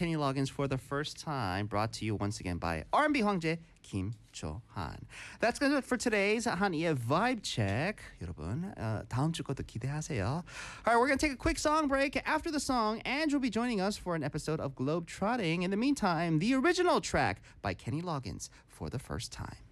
Kenny Loggins for the first time, brought to you once again by R&B 황제 김조한. That's going to do it for today's 한이의 Vibe Check. 여러분, 다음 주 것도 기대하세요. All right, we're going to take a quick song break. After the song, Andrew will be joining us for an episode of Globe Trotting. In the meantime, the original track by Kenny Loggins for the first time.